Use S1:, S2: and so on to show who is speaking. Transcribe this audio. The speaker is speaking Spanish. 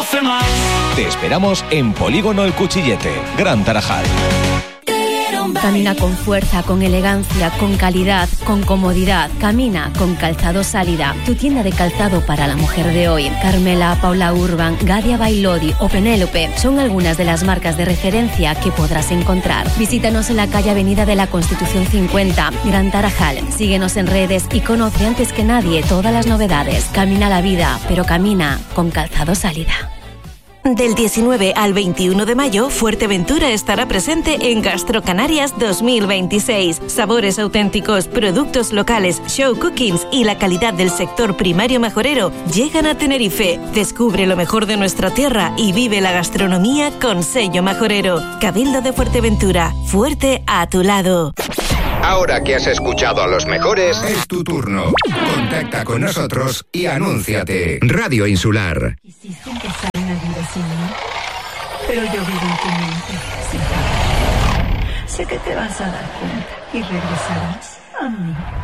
S1: 12 más.
S2: Te esperamos en Polígono El Cuchillete, Gran Tarajal.
S3: Camina con fuerza, con elegancia, con calidad, con comodidad. Camina con Calzado Sálida, tu tienda de calzado para la mujer de hoy. Carmela, Paula Urban, Gadia Bailodi o Penélope son algunas de las marcas de referencia que podrás encontrar. Visítanos en la calle Avenida de la Constitución 50, Gran Tarajal. Síguenos en redes y conoce antes que nadie todas las novedades. Camina la vida, pero camina con Calzado Sálida.
S4: Del 19 al 21 de mayo, Fuerteventura estará presente en Gastrocanarias 2026. Sabores auténticos, productos locales, show cookings y la calidad del sector primario majorero llegan a Tenerife. Descubre lo mejor de nuestra tierra y vive la gastronomía con sello majorero. Cabildo de Fuerteventura, fuerte a tu lado.
S5: Ahora que has escuchado a los mejores, es tu turno. Contacta con nosotros y anúnciate. Radio Insular.
S6: Quisiste empezar una vida sin mí, pero yo vivo en tu mente. Sí. Sé que te vas a dar cuenta y regresarás a mí.